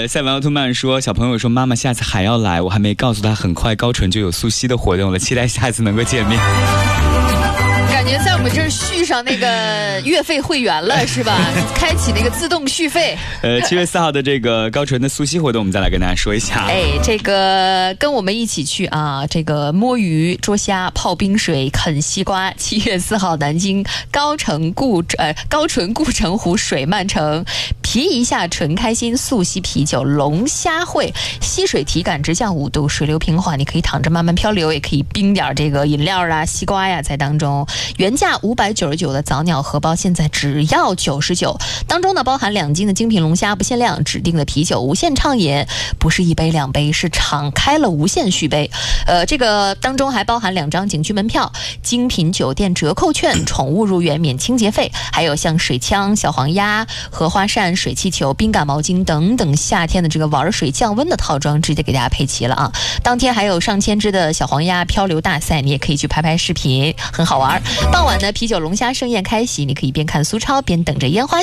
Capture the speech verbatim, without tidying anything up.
呃，赛文奥特曼说，小朋友说妈妈下次还要来，我还没告诉他，很快高淳就有溯溪的活动了，期待下次能够见面。 感觉在我们这儿续上那个月费会员了是吧？开启那个自动续费。 呃，七月四号的这个高淳的溯溪活动，我们再来跟大家说一下。 哎，这个跟我们一起去啊，这个摸鱼、捉虾、泡冰水、啃西瓜。七月四号，南京高城顾呃高淳顾城湖水漫城，皮一下纯开心，溯溪啤酒龙虾会，溪水体感直降五度，水流平缓，你可以躺着慢慢漂流，也可以冰点这个饮料啊、西瓜呀在当中。原价五百九十九的早鸟荷包，现在只要九十九，当中呢包含两斤的精品龙虾，不限量，指定的啤酒无限畅饮，不是一杯两杯，是敞开了无限续杯。呃，这个当中还包含两张景区门票、精品酒店折扣券、宠物入园免清洁费，还有像水枪、小黄鸭、荷花扇、水气球、冰感毛巾等等夏天的这个玩水降温的套装，直接给大家配齐了啊！当天还有上千只的小黄鸭漂流大赛，你也可以去拍拍视频，很好玩。傍晚呢，啤酒龙虾盛宴开席，你可以边看苏超边等着烟花